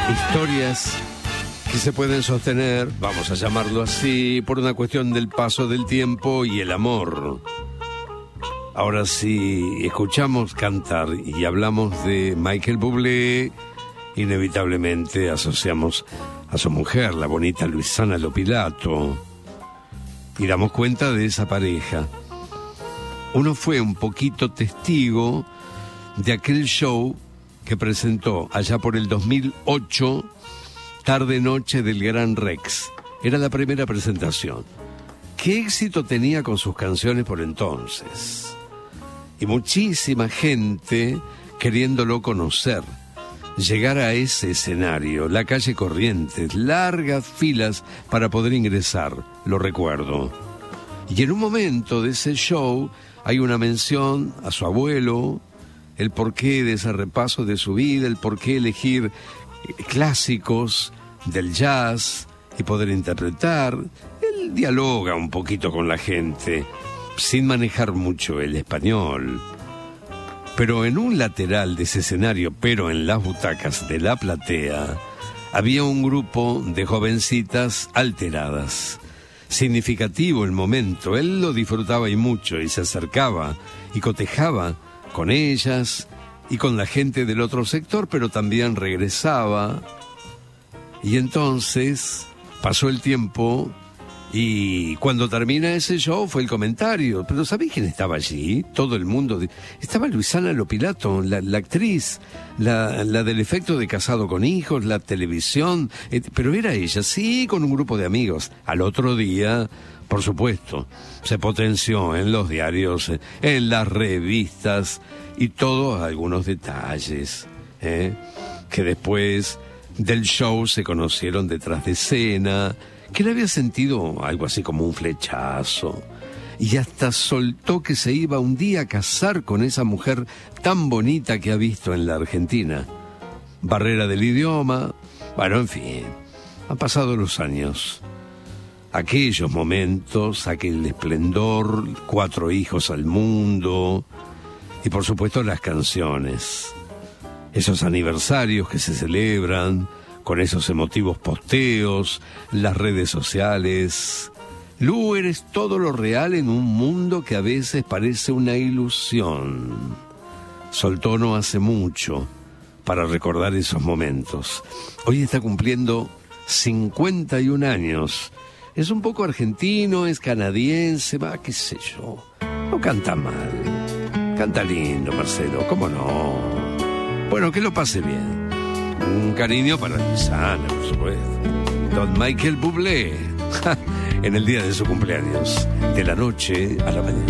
Historias que se pueden sostener, vamos a llamarlo así, por una cuestión del paso del tiempo y el amor. Ahora sí, escuchamos cantar y hablamos de Michael Bublé, inevitablemente asociamos a su mujer, la bonita Luisana Lopilato, y damos cuenta de esa pareja. Uno fue un poquito testigo de aquel show que presentó allá por el 2008, Tarde-Noche del Gran Rex. Era la primera presentación. ¿Qué éxito tenía con sus canciones por entonces? Y muchísima gente queriéndolo conocer. Llegar a ese escenario, la calle Corrientes, largas filas para poder ingresar, lo recuerdo. Y en un momento de ese show hay una mención a su abuelo, el porqué de ese repaso de su vida, el porqué elegir clásicos del jazz y poder interpretar. Él dialoga un poquito con la gente, sin manejar mucho el español. Pero en un lateral de ese escenario, pero en las butacas de la platea, había un grupo de jovencitas alteradas. Significativo el momento, él lo disfrutaba y mucho, y se acercaba y cotejaba con ellas y con la gente del otro sector, pero también regresaba. Y entonces pasó el tiempo y cuando termina ese show fue el comentario. Pero ¿sabés quién estaba allí? Todo el mundo. Estaba Luisana Lopilato, la actriz, la del efecto de Casado con Hijos, la televisión. Pero era ella, sí, con un grupo de amigos. Al otro día, por supuesto, se potenció en los diarios, en las revistas y todos algunos detalles, que después del show se conocieron detrás de escena, que él había sentido algo así como un flechazo, y hasta soltó que se iba un día a casar con esa mujer tan bonita que ha visto en la Argentina. Barrera del idioma, bueno, en fin, han pasado los años. Aquellos momentos, aquel esplendor, 4 hijos al mundo, y por supuesto las canciones. Esos aniversarios que se celebran con esos emotivos posteos, las redes sociales. Lu, eres todo lo real en un mundo que a veces parece una ilusión. Soltó no hace mucho para recordar esos momentos. Hoy está cumpliendo 51 años. Es un poco argentino, es canadiense, va, qué sé yo. No canta mal. Canta lindo, Marcelo, ¿cómo no? Bueno, que lo pase bien. Un cariño para Luisana, por supuesto. Don Michael Bublé, en el día de su cumpleaños, de la noche a la mañana.